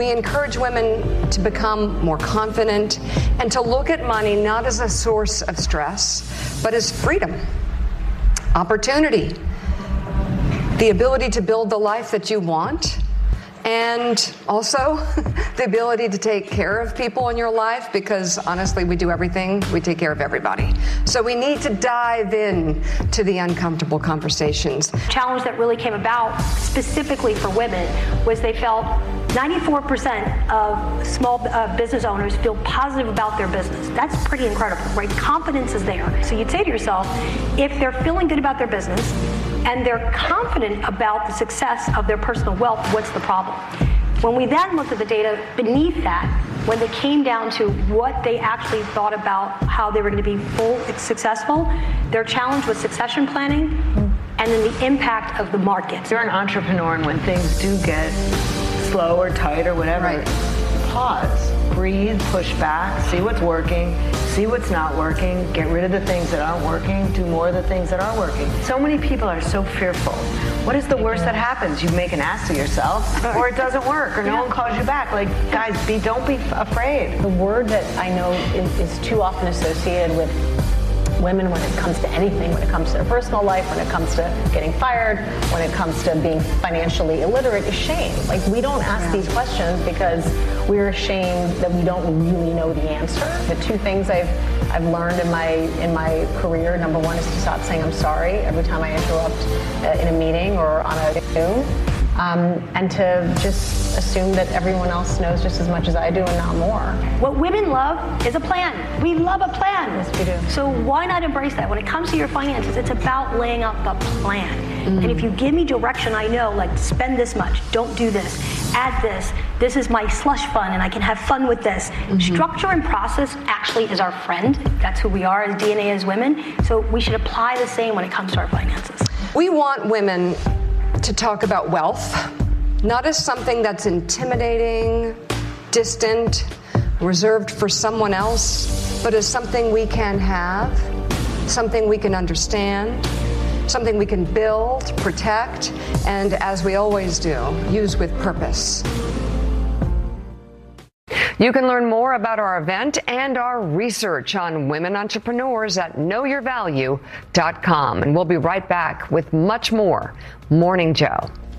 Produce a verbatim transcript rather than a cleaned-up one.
We encourage women to become more confident and to look at money not as a source of stress, but as freedom, opportunity, the ability to build the life that you want, and also the ability to take care of people in your life, because honestly, we do everything. We take care of everybody. So we need to dive in to the uncomfortable conversations. Challenge that really came about specifically for women was they felt ninety-four percent of small uh, business owners feel positive about their business. That's pretty incredible, right? Confidence is there. So you'd say to yourself, if they're feeling good about their business and they're confident about the success of their personal wealth, what's the problem? When we then looked at the data beneath that, when they came down to what they actually thought about how they were going to be full successful, their challenge was succession planning and then the impact of the market. You're an entrepreneur, and when things do get slow or tight or whatever, right, pause, breathe, push back, see what's working, see what's not working, get rid of the things that aren't working, do more of the things that are working. So many people are so fearful. What is the worst that happens? You make an ass of yourself, or it doesn't work, or no yeah. one calls you back. Like, guys, be don't be afraid. The word that I know is, is too often associated with women when it comes to anything, when it comes to their personal life, when it comes to getting fired, when it comes to being financially illiterate, is shame. Like, we don't ask yeah. these questions because we're ashamed that we don't really know the answer. The two things I've I've learned in my in my career, number one is to stop saying I'm sorry every time I interrupt uh, in a meeting or on a Zoom. Um, and to just assume that everyone else knows just as much as I do and not more. What women love is a plan. We love a plan. Yes, we do. So why not embrace that? When it comes to your finances, it's about laying out the plan. Mm-hmm. And if you give me direction, I know, like, spend this much, don't do this, add this, this is my slush fund and I can have fun with this. Mm-hmm. Structure and process actually is our friend. That's who we are as D N A as women. So we should apply the same when it comes to our finances. We want women to talk about wealth, not as something that's intimidating, distant, reserved for someone else, but as something we can have, something we can understand, something we can build, protect, and, as we always do, use with purpose. You can learn more about our event and our research on women entrepreneurs at know your value dot com. And we'll be right back with much more Morning Joe.